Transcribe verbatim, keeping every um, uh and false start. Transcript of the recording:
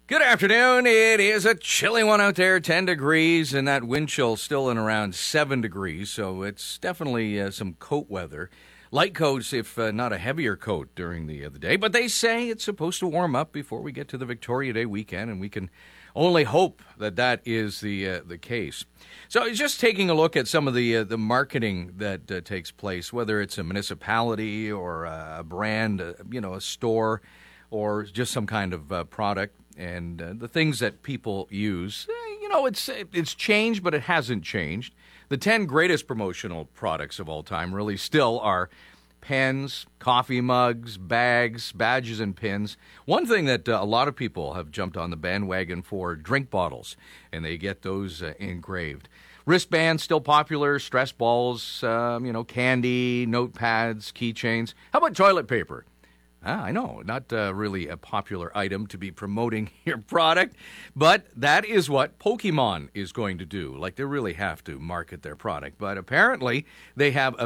Good afternoon. It is a chilly one out there, ten degrees, and that wind chill still in around seven degrees, so it's definitely uh, some coat weather. Light coats, if uh, not a heavier coat during the, uh, the day, but they say it's supposed to warm up before we get to the Victoria Day weekend, and we can only hope that that is the uh, the case. So just taking a look at some of the uh, the marketing that uh, takes place, whether it's a municipality or a brand, uh, you know, a store, or just some kind of uh, product. And uh, the things that people use, eh, you know, it's it's changed, but it hasn't changed. The ten greatest promotional products of all time really still are pens, coffee mugs, bags, badges, and pins. One thing that uh, a lot of people have jumped on the bandwagon for, drink bottles, and they get those uh, engraved. Wristbands, still popular, stress balls, um, you know, candy, notepads, keychains. How about toilet paper? Ah, I know, not uh, really a popular item to be promoting your product, but that is what Pokemon is going to do. Like, they really have to market their product. But apparently, they have a